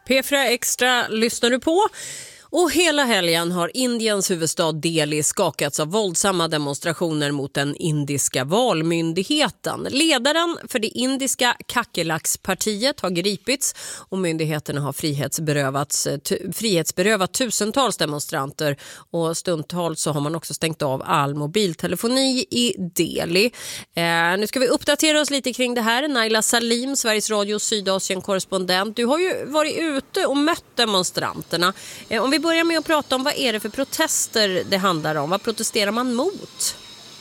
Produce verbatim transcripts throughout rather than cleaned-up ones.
P fyra Extra lyssnar du på. Och hela helgen har Indiens huvudstad Delhi skakats av våldsamma demonstrationer mot den indiska valmyndigheten. Ledaren för det indiska Kakelaks-partiet har gripits och myndigheterna har frihetsberövats, frihetsberövat tusentals demonstranter. Och stundtals så har man också stängt av all mobiltelefoni i Delhi. Eh, nu ska vi uppdatera oss lite kring det här. Naila Salim, Sveriges Radio Sydasien-korrespondent. Du har ju varit ute och mött demonstranterna. Eh, om vi börjar med att prata om vad är det för protester det handlar om. Vad protesterar man mot?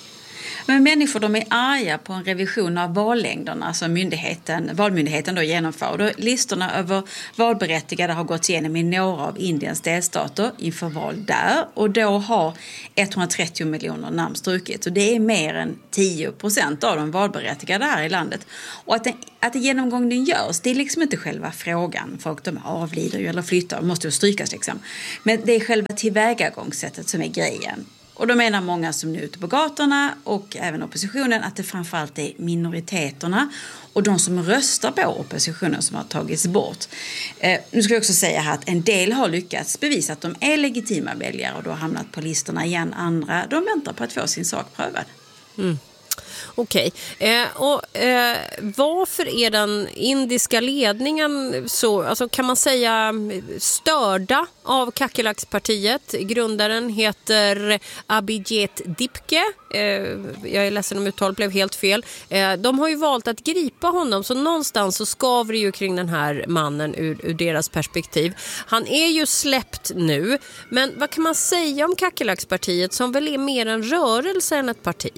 Men människor de är arga på en revision av vallängderna som myndigheten, valmyndigheten då genomför. Då listorna över valberättigade har gått igenom i några av Indiens delstater inför val där. Och då har etthundratrettio miljoner namn strukits. Och det är mer än tio procent av de valberättigade här i landet. Och att, den, att en genomgång görs, det är liksom inte själva frågan. Folk de avlider ju eller flyttar, måste ju strykas liksom. Men det är själva tillvägagångssättet som är grejen. Och då menar många som nu är ute på gatorna och även oppositionen att det framförallt är minoriteterna och de som röstar på oppositionen som har tagits bort. Eh, nu ska jag också säga här att en del har lyckats bevisa att de är legitima väljare och då har hamnat på listorna igen. Andra, de väntar på att få sin sak prövad. Mm. Okej, eh, och eh, varför är den indiska ledningen så, alltså kan man säga störda av Kakelaks-partiet? Grundaren heter Abhijit Dipke, eh, jag är ledsen om uttal blev helt fel. Eh, de har ju valt att gripa honom, så någonstans så skaver det ju kring den här mannen ur, ur deras perspektiv. Han är ju släppt nu, men vad kan man säga om Kakelaks-partiet som väl är mer en rörelse än ett parti?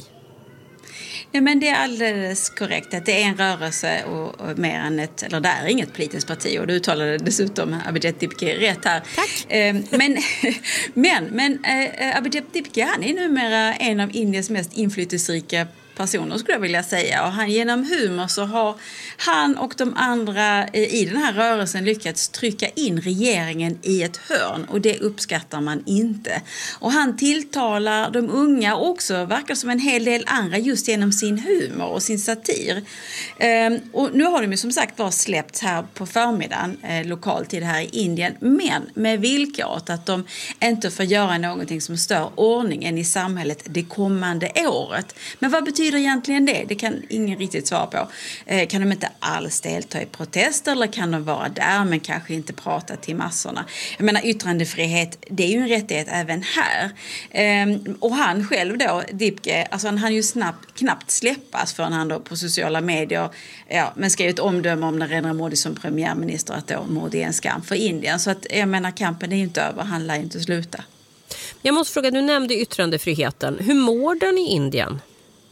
Ja, men det är alldeles korrekt att det är en rörelse och, och mer än ett, eller det är inget politiskt parti och du uttalade dessutom Abhijit Dipke rätt här. Tack. Eh, men men, men eh, Abhijit Dipke, han är numera en av Indiens mest inflytelserika personer skulle jag vilja säga, och han, genom humor så har han och de andra i den här rörelsen lyckats trycka in regeringen i ett hörn, och det uppskattar man inte. Och han tilltalar de unga också, verkar som en hel del andra, just genom sin humor och sin satir. Ehm, och nu har de ju som sagt var släppts här på förmiddagen eh, lokaltid här i Indien, men med villkoret att de inte får göra någonting som stör ordningen i samhället det kommande året. Men vad betyder egentligen det? Det kan ingen riktigt svara på. Eh, kan de inte alls delta i protest, eller kan de vara där men kanske inte prata till massorna? Jag menar, yttrandefrihet, det är ju en rättighet även här. Eh, och han själv då, Dipke, alltså han hann ju snabbt, knappt släppas förrän han då på sociala medier ja, men skrev ett omdöme om Narendra Modi som premiärminister, att då Modi är en skam för Indien. Så att jag menar, kampen är ju inte över, han lär inte sluta. Jag måste fråga, du nämnde yttrandefriheten. Hur mår den i Indien?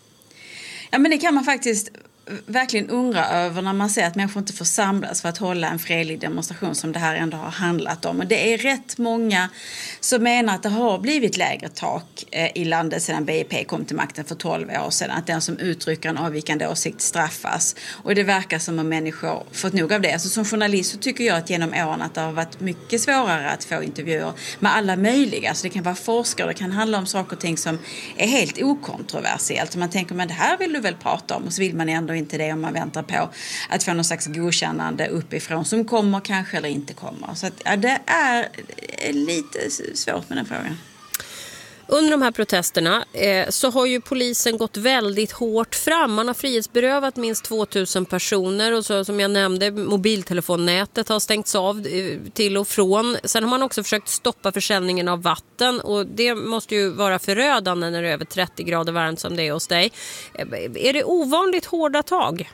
Ja, men det kan man faktiskt verkligen undra över när man ser att människor inte får samlas för att hålla en fredlig demonstration som det här ändå har handlat om. Och det är rätt många som menar att det har blivit lägre tak i landet sedan B J P kom till makten för tolv år sedan. Att den som uttrycker en avvikande åsikt straffas. Och det verkar som om människor fått nog av det. Alltså som journalist så tycker jag att genom åren att det har varit mycket svårare att få intervjuer med alla möjliga. Så det kan vara forskare, det kan handla om saker och ting som är helt okontroversiellt. Så man tänker, men det här vill du väl prata om? Och så vill man ändå inte det om man väntar på att få någon slags godkännande uppifrån som kommer kanske eller inte kommer. Så att, ja, det är lite svårt med den frågan. Under de här protesterna eh, så har ju polisen gått väldigt hårt fram. Man har frihetsberövat minst tvåtusen personer och så, som jag nämnde, mobiltelefonnätet har stängts av eh, till och från. Sen har man också försökt stoppa försäljningen av vatten, och det måste ju vara förödande när det är över trettio grader varmt som det är hos dig. Eh, är det ovanligt hårda tag?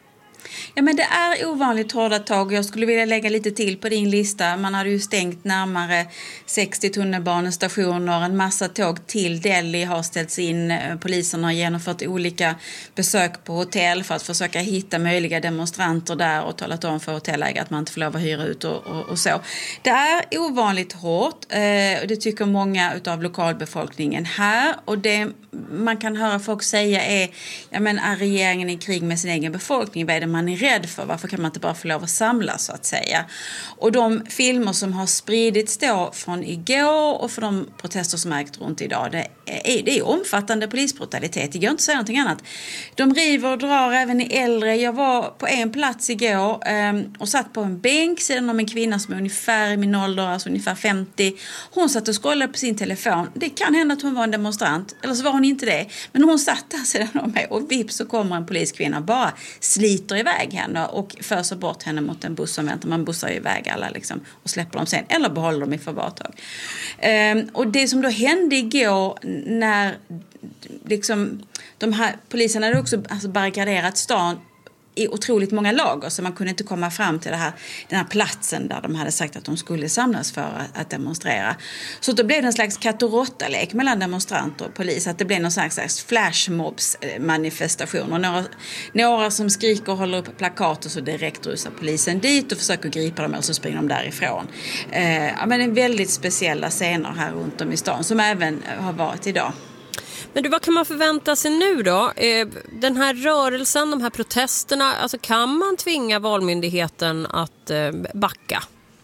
Ja, men det är ovanligt hårda tag. Jag skulle vilja lägga lite till på din lista. Man hade ju stängt närmare sextio tunnelbanestationer. En massa tåg till Delhi har ställts in. Polisen har genomfört olika besök på hotell för att försöka hitta möjliga demonstranter där och talat om för hotellägare att man inte får lov att hyra ut och, och, och så. Det är ovanligt hårt. Eh, och det tycker många av lokalbefolkningen här. Och det man kan höra folk säga är, ja, men är regeringen i krig med sin egen befolkning? Vad är det man är rädd för? Varför kan man inte bara få lov att samlas, så att säga? Och de filmer som har spridits då från igår och för de protester som ägt runt idag, det är, det är omfattande polisbrutalitet. Det går inte att säga någonting annat. De river och drar även i äldre. Jag var på en plats igår eh, och satt på en bänk sidan om en kvinna som är ungefär i min ålder, alltså ungefär femtio. Hon satt och scrollade på sin telefon. Det kan hända att hon var en demonstrant, eller så var hon inte det. Men hon satt där sidan om mig och vips så kommer en poliskvinna och bara sliter iväg henne och föser bort henne mot en buss som väntar. Man bussar ju iväg alla liksom, och släpper dem sen, eller behåller dem i förvartag. Um, och det som då hände igår när liksom, de här poliserna hade också alltså, barrikaderat stan i otroligt många lager, så man kunde inte komma fram till det här, den här platsen där de hade sagt att de skulle samlas för att, att demonstrera. Så då blev det en slags katt och råtta-lek mellan demonstranter och polis, att det blev någon slags, slags flashmobs-manifestation. Och några, några som skriker och håller upp plakat och så direkt rusar polisen dit och försöker gripa dem och så springer de därifrån. Eh, ja, men en väldigt speciella scener här runt om i stan som även har varit idag. Men du, vad kan man förvänta sig nu då? Den här rörelsen, de här protesterna, alltså kan man tvinga Valmyndigheten att backa?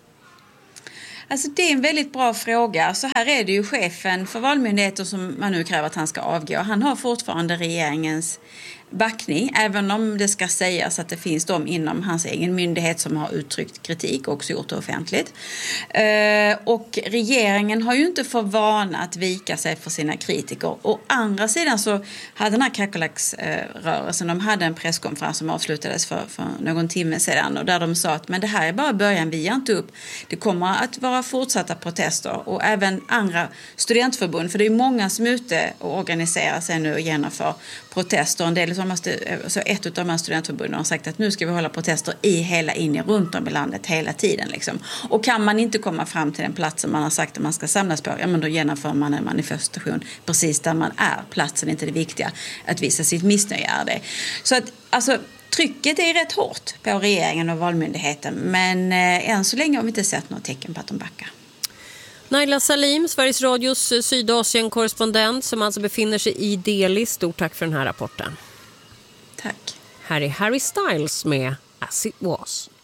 Alltså det är en väldigt bra fråga. Så här är det ju chefen för Valmyndigheten som man nu kräver att han ska avgå. Han har fortfarande regeringens backning, även om det ska sägas att det finns de inom hans egen myndighet som har uttryckt kritik och också gjort det offentligt. Eh, och regeringen har ju inte för vana att vika sig för sina kritiker. Å andra sidan så hade den här Kakolaks-rörelsen, de hade en presskonferens som avslutades för, för någon timme sedan och där de sa att men det här är bara början, vi ger inte upp. Det kommer att vara fortsatta protester och även andra studentförbund, för det är många som är ute och organiserar sig nu och genomför protester. En del som måste, så ett av de här studentförbunden har sagt att nu ska vi hålla protester i hela inne runt om i landet hela tiden. Liksom. Och kan man inte komma fram till den platsen man har sagt att man ska samlas på, ja men då genomför man en manifestation precis där man är. Platsen är inte det viktiga. Att visa sitt missnöje är det. Så att alltså trycket är rätt hårt på regeringen och Valmyndigheten, men eh, än så länge har vi inte sett något tecken på att de backar. Naila Salim, Sveriges Radios Sydasien-korrespondent som alltså befinner sig i Delhi. Stort tack för den här rapporten. Tack. Här är Harry Styles med As It Was.